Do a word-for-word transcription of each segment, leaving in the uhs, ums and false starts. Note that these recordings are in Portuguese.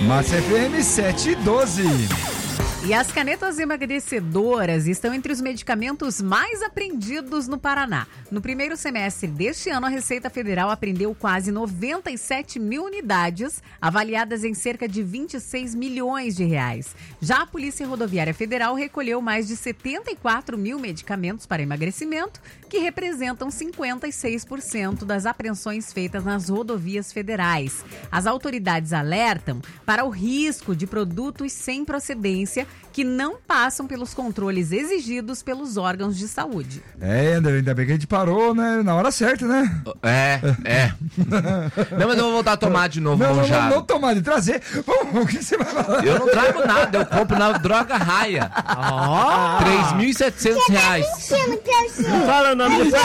Massa F M sete e doze. E as canetas emagrecedoras estão entre os medicamentos mais apreendidos no Paraná. No primeiro semestre deste ano, a Receita Federal apreendeu quase noventa e sete mil unidades, avaliadas em cerca de vinte e seis milhões de reais. Já a Polícia Rodoviária Federal recolheu mais de setenta e quatro mil medicamentos para emagrecimento, que representam cinquenta e seis por cento das apreensões feitas nas rodovias federais. As autoridades alertam para o risco de produtos sem procedência que não passam pelos controles exigidos pelos órgãos de saúde. É, André, ainda bem que a gente parou, né? Na hora certa, né? É, é. Não, mas eu vou voltar a tomar de novo, Não, não, já. não, não tomar, de trazer. Bom, o que você vai falar? Eu não trago nada, eu compro na Droga Raia. Oh. três mil e setecentos reais. Não fala o nome do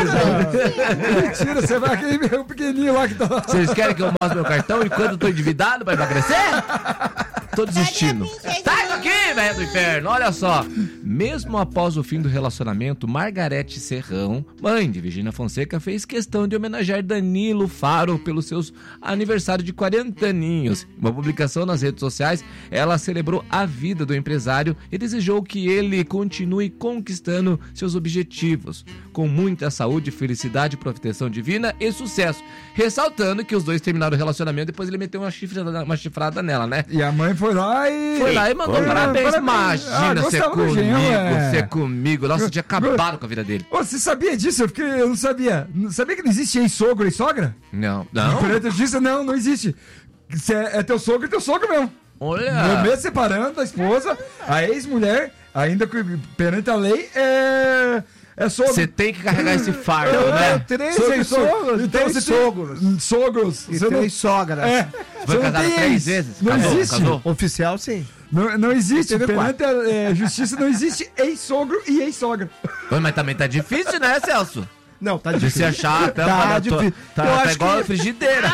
Mentira, você vai aquele meu pequenininho lá que tá lá. Vocês querem que eu mostre meu cartão enquanto eu tô endividado pra emagrecer? Tô desistindo. Sai daqui, velho do inferno. Olha só. Mesmo após o fim do relacionamento, Margarete Serrão, mãe de Virgínia Fonseca, fez questão de homenagear Danilo Faro pelos seus aniversários de quarenta aninhos. Em uma publicação nas redes sociais, ela celebrou a vida do empresário e desejou que ele continue conquistando seus objetivos, com muita saúde, felicidade, proteção divina e sucesso. Ressaltando que os dois terminaram o relacionamento, depois ele meteu uma chifrada, uma chifrada nela, né? E a mãe foi lá e... Foi lá e mandou Foi, parabéns. parabéns. Imagina Ah, ser gostava do comigo, genro, é. ser comigo. Nossa, tinha acabado com a vida dele. Ô, você sabia disso? Porque eu não sabia. Não sabia que não existe ex-sogro e sogra? Não, não. Perante a justiça, não, não existe. Você é, é teu sogro e teu sogro mesmo. Olha. No mesmo separando a esposa, a ex-mulher, ainda que perante a lei, é... É sogro. Você tem que carregar esse fardo, Eu né? tenho três Sogro, sogros, sogro. Então três você sogros. tem sogros. E Você não- três sogras. É. Foi Você não casado tem três ex. vezes? Não Casou, existe. casou? Oficial, sim. Não, não existe. Teve Perante a é, justiça não existe ex-sogro e ex-sogra. Oi, mas também tá difícil, né, Celso? Não, tá De se difícil. achar até Tá difícil. Tá, Eu tá acho igual que- a frigideira.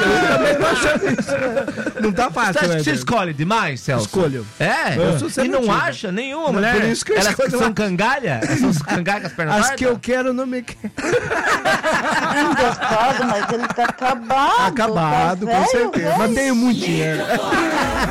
Não tá fácil, Você acha que né, você André? escolhe demais, Celso? Escolho. É? Eu sou E seletivo. não acha nenhuma Não, mulher? por isso que eu Elas escolho são lá. cangalha? São cangalha com as pernas As tortas? que eu quero não me querem. Engraçado, mas ele tá acabado. Acabado, tá com velho, certeza. velho. Mas tenho muito dinheiro.